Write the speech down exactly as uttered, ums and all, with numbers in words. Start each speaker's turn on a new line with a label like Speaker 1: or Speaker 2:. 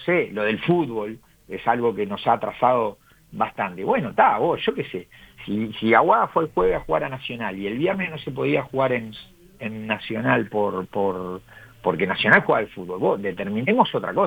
Speaker 1: sé, lo del fútbol es algo que nos ha atrasado bastante. Bueno, está, vos, yo qué sé, si, si Aguada fue el jueves a jugar a Nacional y el viernes no se podía jugar en, en Nacional por, por porque Nacional juega al fútbol, vos determinemos otra cosa.